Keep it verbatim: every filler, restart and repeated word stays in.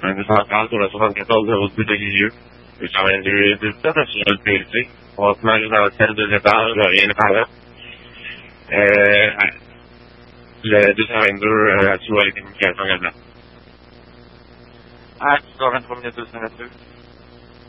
un deux cent trente sur le soixante-quatorze zéro deux de Guilleux. deux cent vingt-deux dix-sept sur le P C. Passement résidentiel deux étages, rien de par là. Euh, le deux cent vingt-deux euh, à les communications également. À dix heures vingt-trois minutes deux cent vingt-deux.